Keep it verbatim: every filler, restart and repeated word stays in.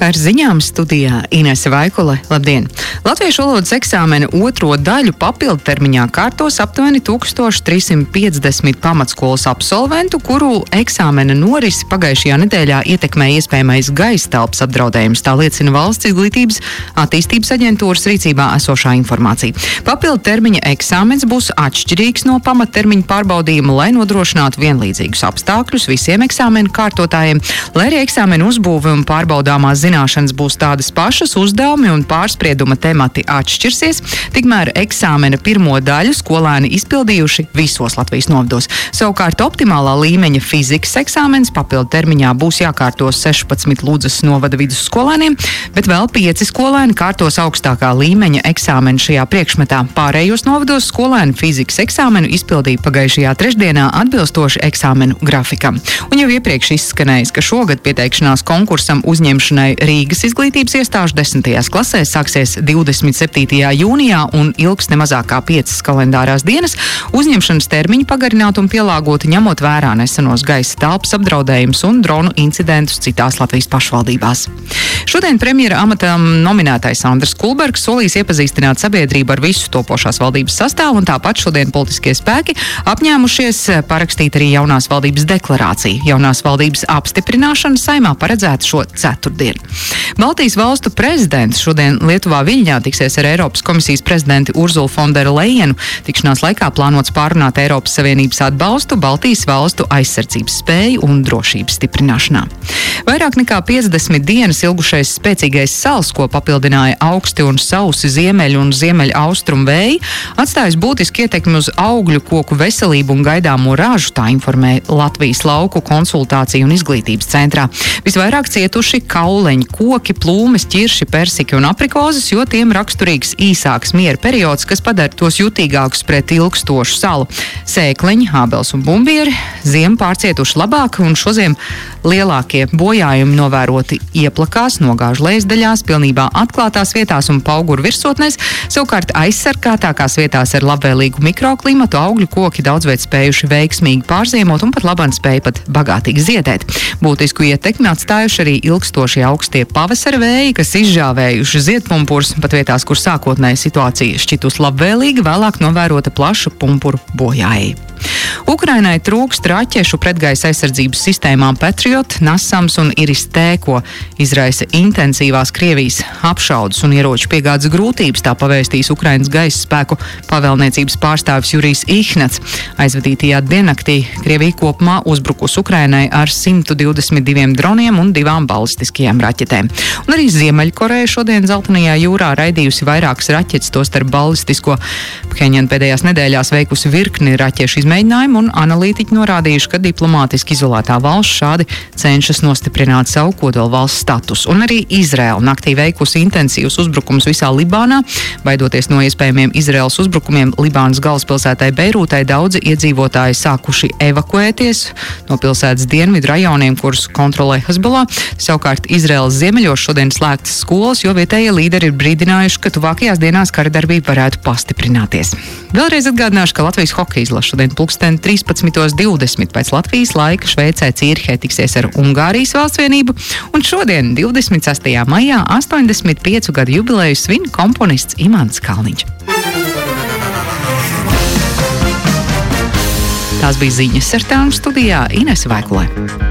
Ar ziņām studijā Inese Vaikule. Labdien! Latviešu valodas eksāmena otro daļu papildu termiņā kārtos aptuveni tūkstoš trīs simt piecdesmit pamatskolas absolventu, kuru eksāmena norisi pagājušajā nedēļā ietekmēja iespējamais gaisa telpas apdraudējums. Tā liecina Valsts izglītības attīstības aģentūras rīcībā esošā informācija. Papildu termiņa eksāmens būs atšķirīgs no pamattermiņa pārbaudījuma, lai nodrošinātu vienlīdzīgus apstākļus visiem eksāmenu kārtotājiem, lai arī eksāmenu uzbūve un pārbaudāmās zināšanas būs tādas pašas, uzdevumi un pārsprieduma temati atšķirsies, tikmēr eksāmena pirmo daļu skolēni izpildījuši visos Latvijas novados. Savukārt optimālā līmeņa fizikas eksāmens papildu termiņā būs jākārto sešpadsmit Ludzas novada vidusskolēniem, bet vēl pieci skolēni kārtos augstākā līmeņa eksāmenu šajā priekšmetā. Pārējos novados skolēni fizikas eksāmenu izpildīja pagājušajā trešdienā atbilstoši eksāmenu grafikam. Un jau iepriekš izskanējis, ka šogad pieteikšanās konkursam uzņemšanai Rīgas izglītības iestāžu desmitajās klasēs sāksies divdesmit septītajā jūnijā un ilgs nemazāk kā piecas kalendārās dienas. Uzņemšanas termiņi pagarināti un pielāgoti ņemot vērā nesenos gaisa telpas apdraudējumus un dronu incidentus citās Latvijas pašvaldībās. Šodien premjera amatam nominētais Andris Kulbergs solīs iepazīstināt sabiedrību ar visu topošās valdības sastāvu, un tāpat šodien politiskie spēki apņēmušies parakstīt arī jaunās valdības deklarāciju. Jaunās valdības apstiprināšana Saeimā paredzēta šo ceturtdienu. Baltijas valstu prezidents šodien Lietuvā Viļņā tiksies ar Eiropas komisijas prezidenti Urzulu fon der Lejenu. Tikšanās laikā plānots pārunāt Eiropas Savienības atbalstu Baltijas valstu aizsardzības spēju un drošības stiprināšanā. Vairāk nekā piecdesmit dienas ilgušais spēcīgais sals, ko papildināja augsti un sausi ziemeļu un ziemeļa austrumu vēji, atstājis būtisku ietekmi uz augļu koku veselību un gaidāmo ražu, tā informē Latvijas lauku konsultāciju un izglītības centrā. Visvairāk cietuši kauleņi, koki, plūmes, ķirši, persiki un aprikozes, jo tiem raksturīgs īsāks miera periods, kas padara tos jutīgākus pret ilgstošu salu. Sēkleņi, ābels un bumbieri ziemu pārcietuši labāk, un šoziem lielākie bojājumi novēroti ieplakās, nogāžu lejasdaļās, pilnībā atklātās vietās un pauguru virsotnēs. Savukārt aizsargātākās vietās ar labvēlīgu mikroklimatu augļu koki daudzveid spējuši veiksmīgi pārziemot un pat labāk spēja pat bagātīgi ziedēt. Būtisku ietekmi atstājuši arī ilgstošie augstie pavasara vēji, kas izžāvējuši ziedpumpurus, pat vietās, kur sākotnēji situācija šķitus labvēlīga, vēlāk novērota plaša pumpuru bojājai. Ukrainai trūkst raķešu pretgaisa aizsardzības sistēmām Patriot, Nasams un Iris-T, ko izraisa intensīvās Krievijas apšaudes un ieroču piegādes grūtības, tā pavēstīs Ukrainas gaisa spēku pavēlniecības pārstāvis Jurijs Ihnats. Aizvadītajā diennaktī Krievija kopumā uzbrukus Ukrainai ar simt divdesmit diviem droniem un divām balistiskajām raķetēm. Un arī Ziemeļkoreja šodien Zeltenajā jūrā raidījusi vairākas raķetes, tostarp balistisko. Pheņan pēdējās nedēļās veikusi virkni raķešu izmēģinājumu, un analītiķi norādījuši, ka diplomātiski izolētā valsts šādi cenšas nostiprināt savu kodolvalsts statusu. Un arī Izraela naktī veikusi intensīvus uzbrukumus visā Libānā. Baidoties no iespējamiem Izraels uzbrukumiem Libānas galvaspilsētai Beirūtai, daudzi iedzīvotāji sākuši evakuēties no pilsētas dienvidu rajoniem, kurus kontrolē Hezbollah. Savukārt Izraels ziemeļos šodien slēgtas skolas, jo vietējie līderi ir brīdinājuši, ka tuvākajās dienās kara darbība varētu pastiprināties. Vēlreiz atgādināšu, ka Latvijas hokeja izlase šodien pulksten trīspadsmit divdesmit pēc Latvijas laika Šveicē Cīrihē tiksies ar Ungārijas valstsvienību, un šodien, divdesmit sestajā maijā, astoņdesmit piecu gadu jubileju svin komponists Imants Kalniņš. Tās bija ziņas ar tām studijā Inese Vaikulē.